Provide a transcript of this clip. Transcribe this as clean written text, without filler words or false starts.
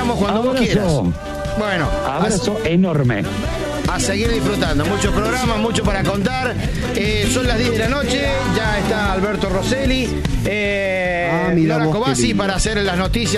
esperamos cuando vos quieras. Bueno, abrazo enorme. A seguir disfrutando, muchos programas, mucho para contar. Son las 10 de la noche, ya está Alberto Rosselli, Laura Cobasi para hacer las noticias.